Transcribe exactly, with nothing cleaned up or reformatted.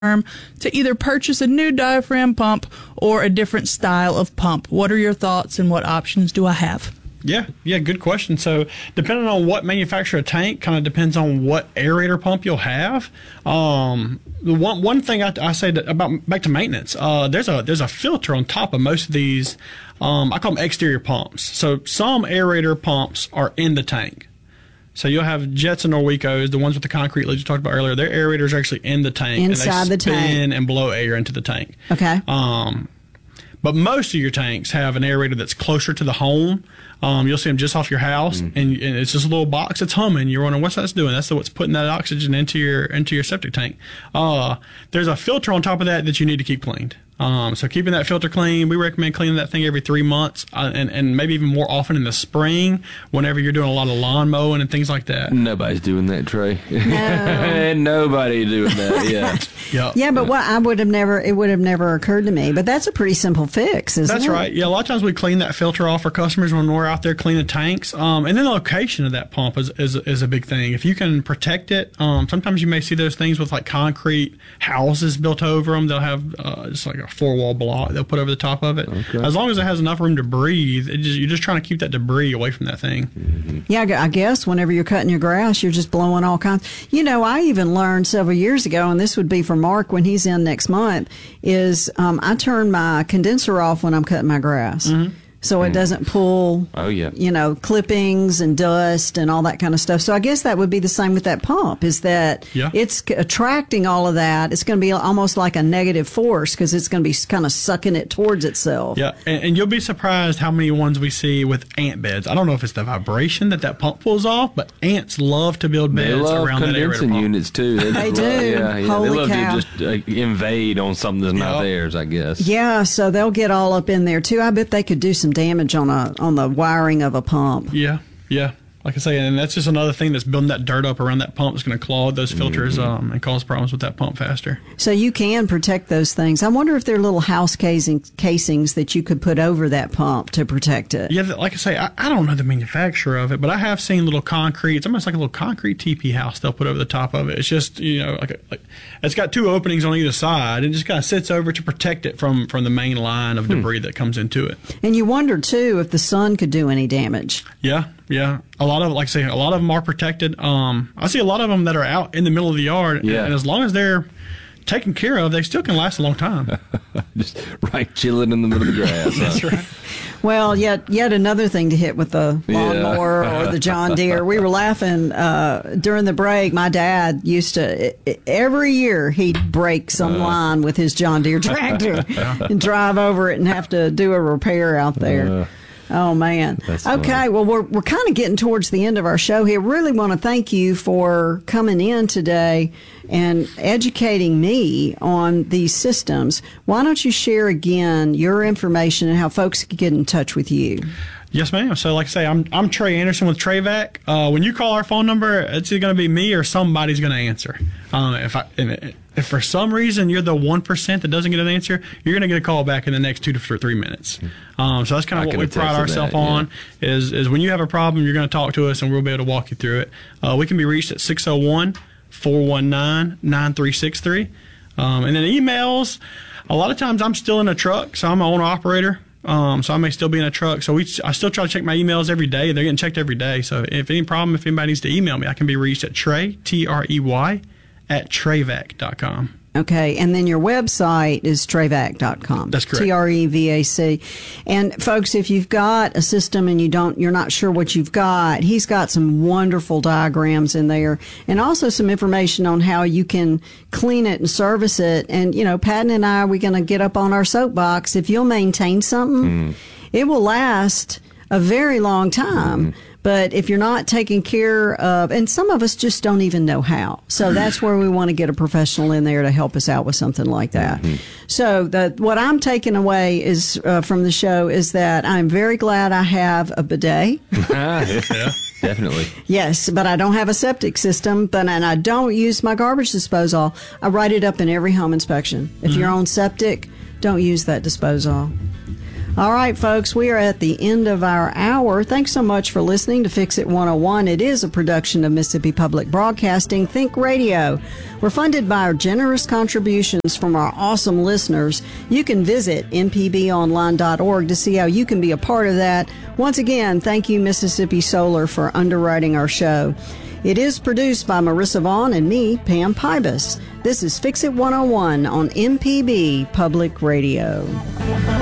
to either purchase a new diaphragm pump or a different style of pump. What are your thoughts and what options do I have? Yeah, yeah, good question. So depending on what manufacturer tank, kind of depends on what aerator pump you'll have. Um, the one one thing I, I say that about back to maintenance, uh, there's a there's a filter on top of most of these. Um, I call them exterior pumps. So some aerator pumps are in the tank. So you'll have Jets and Norwecos, the ones with the concrete lids you talked about earlier. Their aerators are actually in the tank. Inside and they the tank. spin and blow air into the tank. Okay. Um, but most of your tanks have an aerator that's closer to the home. Um, you'll see them just off your house, mm-hmm. and, and it's just a little box that's humming. You're wondering what's that's doing. That's the, what's putting that oxygen into your into your septic tank. Uh, there's a filter on top of that that you need to keep cleaned. Um, so keeping that filter clean, we recommend cleaning that thing every three months, uh, and, and maybe even more often in the spring whenever you're doing a lot of lawn mowing and things like that. Nobody's doing that, Trey. No. Nobody doing that, yeah. Yep. Yeah, but what I would have never, it would have never occurred to me. But that's a pretty simple fix, isn't That's it? That's right. Yeah, a lot of times we clean that filter off for customers when we're out there cleaning tanks. Um, and then the location of that pump is, is, is a big thing. If you can protect it, um, sometimes you may see those things with like concrete houses built over them. They'll have uh, just like a four-wall block they'll put over the top of it. Okay. As long as it has enough room to breathe, it just, you're just trying to keep that debris away from that thing. Mm-hmm. Yeah, I guess whenever you're cutting your grass, you're just blowing all kinds. You know, I even learned several years ago, and this would be for Mark when he's in next month, is um, I turn my condenser off when I'm cutting my grass. Mm-hmm. So it doesn't pull, oh, yeah. you know, clippings and dust and all that kind of stuff. So I guess that would be the same with that pump, is that yeah. it's attracting all of that. It's going to be almost like a negative force because it's going to be kind of sucking it towards itself. Yeah, and, and you'll be surprised how many ones we see with ant beds. I don't know if it's the vibration that that pump pulls off, but ants love to build beds they love around that aerator condensing pump. units, too. They, They love, do. Yeah, yeah. Holy they love cow. to just uh, invade on something that's not Yep. theirs, I guess. Yeah, so they'll get all up in there, too. I bet they could do some damage on a on the wiring of a pump. Yeah, yeah. Like I say, and that's just another thing that's building that dirt up around that pump. That's going to clog those filters Mm-hmm. um, and cause problems with that pump faster. So you can protect those things. I wonder if there are little house casings, casings that you could put over that pump to protect it. Yeah, like I say, I, I don't know the manufacturer of it, but I have seen little concrete. It's almost like a little concrete teepee house they'll put over the top of it. It's just, you know, like, a, like it's got two openings on either side and just kind of sits over to protect it from, from the main line of debris hmm. that comes into it. And you wonder, too, if the sun could do any damage. Yeah, yeah. A lot of, like I say, a lot of them are protected. Um, I see a lot of them that are out in the middle of the yard, yeah. and as long as they're taken care of, they still can last a long time. Just right chilling in the middle of the grass. That's right. Well, yet yet another thing to hit with the lawnmower yeah. or the John Deere. We were laughing uh, during the break. My dad used to, every year, he'd break some uh, line with his John Deere tractor and drive over it and have to do a repair out there. Uh, Oh, man. That's okay, funny. well, we're we're kind of getting towards the end of our show here. Really want to thank you for coming in today and educating me on these systems. Why don't you share again your information and how folks can get in touch with you? Yes, ma'am. So, like I say, I'm I'm Trey Anderson with Treyvac. Uh, when you call our phone number, it's either going to be me or somebody's going to answer. Um, if I if for some reason you're the one percent that doesn't get an answer, you're going to get a call back in the next two to three minutes. Um, so that's kind of what we pride ourselves on. Yeah. Is is when you have a problem, you're going to talk to us and we'll be able to walk you through it. Uh, we can be reached at six oh one, four one nine, nine three six three. Um, and then emails. A lot of times I'm still in a truck, so I'm my own operator. Um, so I may still be in a truck. So we, I still try to check my emails every day. They're getting checked every day. So if any problem, if anybody needs to email me, I can be reached at Trey, T R E Y, at Treyvac dot com. Okay, and then your website is Treyvac dot com. That's correct. T R E V A C. And folks, if you've got a system and you don't, you're not sure what you've got, he's got some wonderful diagrams in there, and also some information on how you can clean it and service it. And you know, Patton and I, we're going to get up on our soapbox. If you'll maintain something, mm. it will last a very long time. Mm. But if you're not taking care of, and some of us just don't even know how. So that's where we want to get a professional in there to help us out with something like that. Mm-hmm. So the, what I'm taking away is uh, from the show is that I'm very glad I have a bidet. yeah, definitely. Yes, but I don't have a septic system, but and I don't use my garbage disposal. I write it up in every home inspection. If mm-hmm. you're on septic, don't use that disposal. All right, folks, we are at the end of our hour. Thanks so much for listening to Fix It one oh one. It is a production of Mississippi Public Broadcasting Think Radio. We're funded by our generous contributions from our awesome listeners. You can visit m p b online dot org to see how you can be a part of that. Once again, thank you, Mississippi Solar, for underwriting our show. It is produced by Marissa Vaughn and me, Pam Pybus. This is Fix It one oh one on M P B Public Radio.